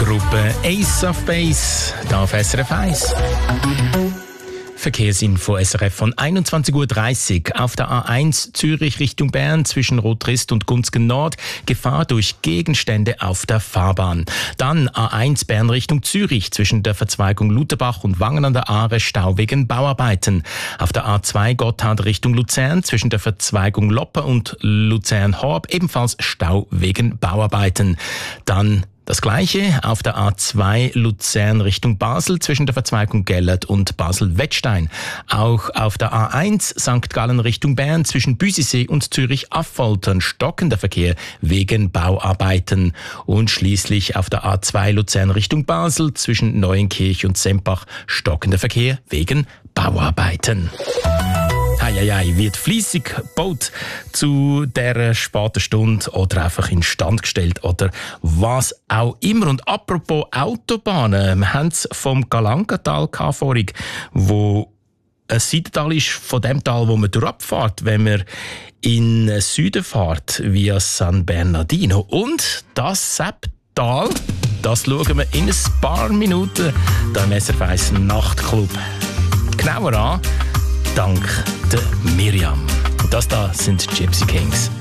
Gruppe Ace of Base, da auf SRF 1. Verkehrsinfo SRF von 21.30 Uhr. Auf der A1 Zürich Richtung Bern zwischen Rotrist und Gunzgen Nord Gefahr durch Gegenstände auf der Fahrbahn. Dann A1 Bern Richtung Zürich zwischen der Verzweigung Lutherbach und Wangen an der Aare Stau wegen Bauarbeiten. Auf der A2 Gotthard Richtung Luzern zwischen der Verzweigung Loppe und Luzern-Horb ebenfalls Stau wegen Bauarbeiten. Dann das Gleiche auf der A2 Luzern Richtung Basel zwischen der Verzweigung Gellert und Basel-Wettstein. Auch auf der A1 St. Gallen Richtung Bern zwischen Büsisee und Zürich-Affoltern stockender Verkehr wegen Bauarbeiten. Und schließlich auf der A2 Luzern Richtung Basel zwischen Neuenkirch und Sempach stockender Verkehr wegen Bauarbeiten. Wird fleissig gebaut zu dieser späten Stunde oder einfach instand gestellt oder was auch immer. Und apropos Autobahnen, wir haben es vom Galangatal vorhin, wo ein Seitental ist von dem Tal, wo man durchfährt, wenn man in den Süden fährt, via San Bernardino. Und das Sepptal, das schauen wir in ein paar Minuten da im SRF 1 Nachtclub genauer an. Dank der Miriam. Das da sind Gypsy Kings.